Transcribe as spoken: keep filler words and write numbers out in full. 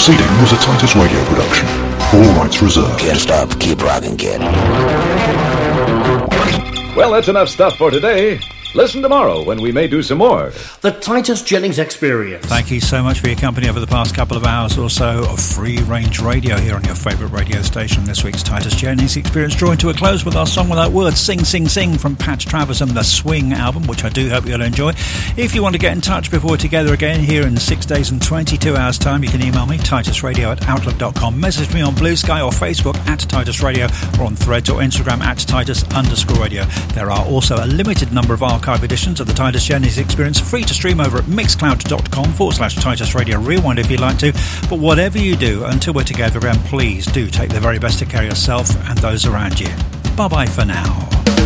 proceeding was a Titus Radio production. All rights reserved. Can't stop, keep rocking, kid. Well, that's enough stuff for today. Listen tomorrow when we may do some more. The Titus Jennings Experience. Thank you so much for your company over the past couple of hours or so of free-range radio here on your favourite radio station. This week's Titus Jennings Experience drawing to a close with our song without words, Sing, Sing, Sing, from Patch Travers and the Swing album, which I do hope you'll enjoy. If you want to get in touch before we're together again here in six days and twenty-two hours' time, you can email me, titusradio at outlook dot com. Message me on Blue Sky or Facebook at Titus Radio, or on Threads or Instagram at Titus underscore radio. There are also a limited number of archive editions of the Titus Jennings Experience, free to stream over at mixcloud.com forward slash Titus Radio Rewind if you'd like to. But whatever you do, until we're together again, please do take the very best of care of yourself and those around you. Bye bye for now.